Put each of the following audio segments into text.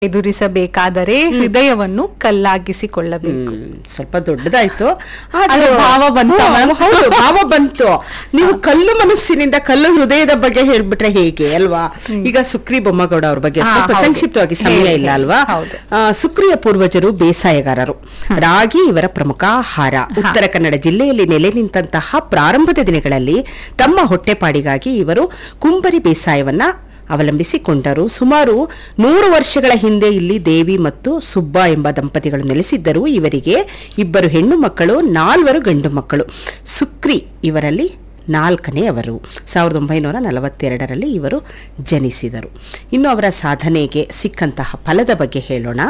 ಎದುರಿಸಬೇಕಾದರೆ ಹೃದಯವನ್ನು ಕಲ್ಲಾಗಿಸಿಕೊಳ್ಳಬೇಕು. ಸ್ವಲ್ಪ ದೊಡ್ಡದಾಯ್ತು, ಅದು ಭಾವ ಬಂತು. ಹೌದು, ಭಾವ ಬಂತು. ನೀವು ಕಲ್ಲು ಮನಸ್ಸಿನಿಂದ ಕಲ್ಲು ಹೃದಯದ ಬಗ್ಗೆ ಹೇಳ್ಬಿಟ್ರೆ ಹೇಗೆ ಅಲ್ವಾ? ಈಗ ಸುಕ್ರಿ ಬೊಮ್ಮಗೌಡ ಅವ್ರ ಬಗ್ಗೆ ಸ್ವಲ್ಪ ಸಂಕ್ಷಿಪ್ತವಾಗಿ, ಸಮಯ ಇಲ್ಲ ಅಲ್ವಾ? ಸುಕ್ರಿಯ ಪೂರ್ವಜರು ಬೇಸಾಯಗಾರರು. ರಾಗಿ ಇವರ ಪ್ರಮುಖ ಆಹಾರ. ಉತ್ತರ ಕನ್ನಡ ಜಿಲ್ಲೆಯಲ್ಲಿ ನೆಲೆ ನಿಂತಹ ಪ್ರಾರಂಭದ ದಿನಗಳಲ್ಲಿ ತಮ್ಮ ಹೊಟ್ಟೆಪಾಡಿಗಾಗಿ ಇವರು ಕುಂಬರಿ ಬೇಸಾಯವನ್ನ ಅವಲಂಬಿಸಿಕೊಂಡರು. ಸುಮಾರು 100 ವರ್ಷಗಳ ಹಿಂದೆ ಇಲ್ಲಿ ದೇವಿ ಮತ್ತು ಸುಬ್ಬ ಎಂಬ ದಂಪತಿಗಳು ನೆಲೆಸಿದ್ದರು. ಇವರಿಗೆ 2 ಹೆಣ್ಣು ಮಕ್ಕಳು, 4 ಗಂಡು ಮಕ್ಕಳು. ಸುಕ್ರಿ ಇವರಲ್ಲಿ 4ನೇಯವರು. 1942ರಲ್ಲಿ ಇವರು ಜನಿಸಿದರು. ಇನ್ನು ಅವರ ಸಾಧನೆಗೆ ಸಿಕ್ಕಂತಹ ಫಲದ ಬಗ್ಗೆ ಹೇಳೋಣ.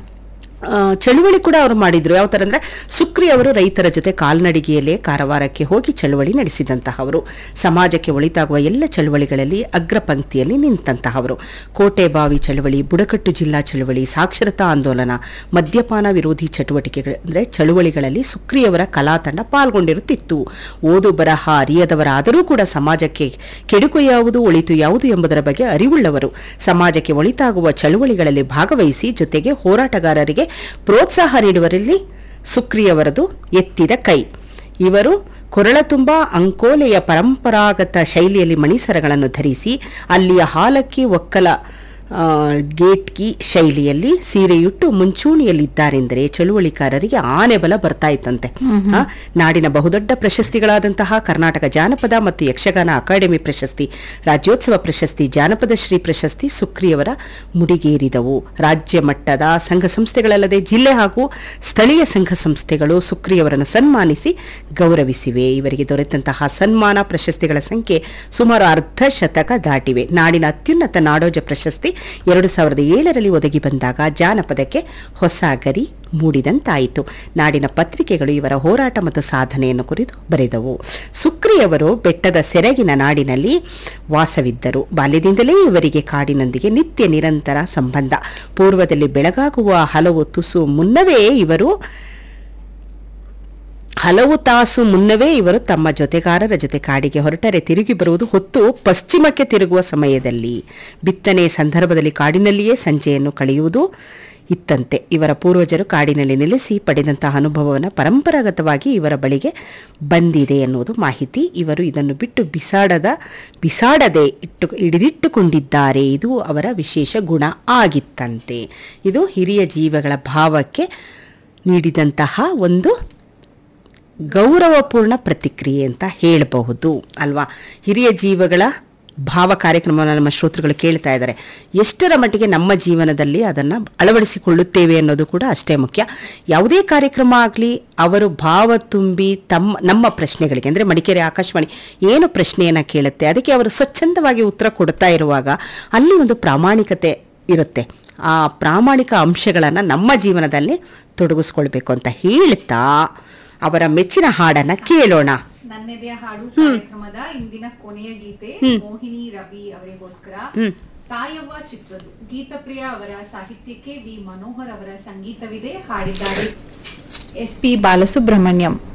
ಚಳುವಳಿ ಕೂಡ ಅವರು ಮಾಡಿದ್ರು. ಯಾವ ತರ ಅಂದ್ರೆ, ಸುಕ್ರಿ ಅವರು ರೈತರ ಜೊತೆ ಕಾಲ್ನಡಿಗೆಯಲ್ಲೇ ಕಾರವಾರಕ್ಕೆ ಹೋಗಿ ಚಳುವಳಿ ನಡೆಸಿದಂತಹವರು. ಸಮಾಜಕ್ಕೆ ಒಳಿತಾಗುವ ಎಲ್ಲ ಚಳುವಳಿಗಳಲ್ಲಿ ಅಗ್ರ ಪಂಕ್ತಿಯಲ್ಲಿ ನಿಂತಂತಹವರು. ಕೋಟೆ ಬಾವಿ ಚಳುವಳಿ, ಬುಡಕಟ್ಟು ಜಿಲ್ಲಾ ಚಳುವಳಿ, ಸಾಕ್ಷರತಾ ಆಂದೋಲನ, ಮದ್ಯಪಾನ ವಿರೋಧಿ ಚಟುವಟಿಕೆಗಳು ಅಂದ್ರೆ ಚಳುವಳಿಗಳಲ್ಲಿ ಸುಕ್ರಿಯವರ ಕಲಾ ತಂಡ ಪಾಲ್ಗೊಂಡಿರುತ್ತಿತ್ತು. ಓದು ಬರಹ ಅರಿಯದವರಾದರೂ ಕೂಡ ಸಮಾಜಕ್ಕೆ ಕೆಡುಕು ಯಾವುದು, ಒಳಿತು ಯಾವುದು ಎಂಬುದರ ಬಗ್ಗೆ ಅರಿವುಳ್ಳವರು. ಸಮಾಜಕ್ಕೆ ಒಳಿತಾಗುವ ಚಳುವಳಿಗಳಲ್ಲಿ ಭಾಗವಹಿಸಿ ಜೊತೆಗೆ ಹೋರಾಟಗಾರರಿಗೆ ಪ್ರೋತ್ಸಾಹ ನೀಡುವರಲ್ಲಿ ಸುಕ್ರಿಯವರದು ಎತ್ತಿದ ಕೈ. ಇವರು ಕೊರಳ ತುಂಬ ಅಂಕೋಲೆಯ ಪರಂಪರಾಗತ ಶೈಲಿಯಲ್ಲಿ ಮಣಿಸರಗಳನ್ನು ಧರಿಸಿ, ಅಲ್ಲಿಯ ಹಾಲಕ್ಕಿ ಒಕ್ಕಲ ಗೇಟ್ಕಿ ಶೈಲಿಯಲ್ಲಿ ಸೀರೆಯುಟ್ಟು ಮುಂಚೂಣಿಯಲ್ಲಿದ್ದಾರೆಂದರೆ ಚಳುವಳಿಕಾರರಿಗೆ ಆನೆ ಬಲ ಬರ್ತಾ ಇತ್ತಂತೆ. ನಾಡಿನ ಬಹುದೊಡ್ಡ ಪ್ರಶಸ್ತಿಗಳಾದಂತಹ ಕರ್ನಾಟಕ ಜಾನಪದ ಮತ್ತು ಯಕ್ಷಗಾನ ಅಕಾಡೆಮಿ ಪ್ರಶಸ್ತಿ, ರಾಜ್ಯೋತ್ಸವ ಪ್ರಶಸ್ತಿ, ಜಾನಪದ ಶ್ರೀ ಪ್ರಶಸ್ತಿ ಸುಕ್ರಿಯವರ ಮುಡಿಗೇರಿದವು. ರಾಜ್ಯ ಮಟ್ಟದ ಸಂಘ ಸಂಸ್ಥೆಗಳಲ್ಲದೆ ಜಿಲ್ಲೆ ಹಾಗೂ ಸ್ಥಳೀಯ ಸಂಘ ಸಂಸ್ಥೆಗಳು ಸುಕ್ರಿಯವರನ್ನು ಸನ್ಮಾನಿಸಿ ಗೌರವಿಸಿವೆ. ಇವರಿಗೆ ದೊರೆತಂತಹ ಸನ್ಮಾನ ಪ್ರಶಸ್ತಿಗಳ ಸಂಖ್ಯೆ ಸುಮಾರು 1/2 ಶತಕ ದಾಟಿವೆ. ನಾಡಿನ ಅತ್ಯುನ್ನತ ನಾಡೋಜ ಪ್ರಶಸ್ತಿ 2007ರಲ್ಲಿ ಒದಗಿ ಬಂದಾಗ ಜಾನಪದಕ್ಕೆ ಹೊಸ ಗರಿ ಮೂಡಿದಂತಾಯಿತು. ನಾಡಿನ ಪತ್ರಿಕೆಗಳು ಇವರ ಹೋರಾಟ ಮತ್ತು ಸಾಧನೆಯನ್ನು ಕುರಿತು ಬರೆದವು. ಸುಕ್ರಿಯವರು ಬೆಟ್ಟದ ಸೆರಗಿನ ನಾಡಿನಲ್ಲಿ ವಾಸವಿದ್ದರು. ಬಾಲ್ಯದಿಂದಲೇ ಇವರಿಗೆ ಕಾಡಿನೊಂದಿಗೆ ನಿತ್ಯ ನಿರಂತರ ಸಂಬಂಧ. ಪೂರ್ವದಲ್ಲಿ ಬೆಳಗಾಗುವ ಹಲವು ತಾಸು ಮುನ್ನವೇ ಇವರು ತಮ್ಮ ಜೊತೆಗಾರರ ಜೊತೆ ಕಾಡಿಗೆ ಹೊರಟರೆ ತಿರುಗಿ ಬರುವುದು ಹೊತ್ತು ಪಶ್ಚಿಮಕ್ಕೆ ತಿರುಗುವ ಸಮಯದಲ್ಲಿ. ಬಿತ್ತನೆ ಸಂದರ್ಭದಲ್ಲಿ ಕಾಡಿನಲ್ಲಿಯೇ ಸಂಜೆಯನ್ನು ಕಳೆಯುವುದು ಇತ್ತಂತೆ. ಇವರ ಪೂರ್ವಜರು ಕಾಡಿನಲ್ಲಿ ನೆಲೆಸಿ ಪಡೆದಂತಹ ಅನುಭವವನ್ನು ಪರಂಪರಾಗತವಾಗಿ ಇವರ ಬಳಿಗೆ ಬಂದಿದೆ ಎನ್ನುವುದು ಮಾಹಿತಿ. ಇವರು ಇದನ್ನು ಬಿಟ್ಟು ಬಿಸಾಡದೆ ಹಿಡಿದಿಟ್ಟುಕೊಂಡಿದ್ದಾರೆ. ಇದು ಅವರ ವಿಶೇಷ ಗುಣ ಆಗಿತ್ತಂತೆ. ಇದು ಹಿರಿಯ ಜೀವಗಳ ಭಾವಕ್ಕೆ ನೀಡಿದಂತಹ ಒಂದು ಗೌರವಪೂರ್ಣ ಪ್ರತಿಕ್ರಿಯೆ ಅಂತ ಹೇಳಬಹುದು ಅಲ್ವಾ? ಹಿರಿಯ ಜೀವಗಳ ಭಾವ ಕಾರ್ಯಕ್ರಮವನ್ನು ನಮ್ಮ ಶ್ರೋತೃಗಳು ಕೇಳ್ತಾ ಇದ್ದಾರೆ. ಎಷ್ಟರ ಮಟ್ಟಿಗೆ ನಮ್ಮ ಜೀವನದಲ್ಲಿ ಅದನ್ನು ಅಳವಡಿಸಿಕೊಳ್ಳುತ್ತೇವೆ ಅನ್ನೋದು ಕೂಡ ಅಷ್ಟೇ ಮುಖ್ಯ. ಯಾವುದೇ ಕಾರ್ಯಕ್ರಮ ಆಗಲಿ, ಅವರು ಭಾವ ತುಂಬಿ ನಮ್ಮ ಪ್ರಶ್ನೆಗಳಿಗೆ, ಅಂದರೆ ಮಡಿಕೇರಿ ಆಕಾಶವಾಣಿ ಏನು ಪ್ರಶ್ನೆಯನ್ನು ಕೇಳುತ್ತೆ ಅದಕ್ಕೆ ಅವರು ಸ್ವಚ್ಛಂದವಾಗಿ ಉತ್ತರ ಕೊಡ್ತಾ ಇರುವಾಗ ಅಲ್ಲಿ ಒಂದು ಪ್ರಾಮಾಣಿಕತೆ ಇರುತ್ತೆ. ಆ ಪ್ರಾಮಾಣಿಕ ಅಂಶಗಳನ್ನು ನಮ್ಮ ಜೀವನದಲ್ಲಿ ತೊಡಗಿಸ್ಕೊಳ್ಬೇಕು ಅಂತ ಹೇಳ್ತಾ ಅವರ ಮೆಚ್ಚಿನ ಹಾಡನ್ನ ಕೇಳೋಣ. ನನ್ನೆದೆಯ ಹಾಡು ಕಾರ್ಯಕ್ರಮದ ಇಂದಿನ ಕೊನೆಯ ಗೀತೆ ಮೋಹಿನಿ ರವಿ ಅವರಿಗೋಸ್ಕರ. ತಾಯವ್ವ ಚಿತ್ರದ್ದು. ಗೀತಪ್ರಿಯ ಅವರ ಸಾಹಿತ್ಯಕ್ಕೆ ವಿ ಮನೋಹರ್ ಅವರ ಸಂಗೀತವಿದೆ. ಹಾಡಿದ್ದಾರೆ SP ಬಾಲಸುಬ್ರಹ್ಮಣ್ಯಂ.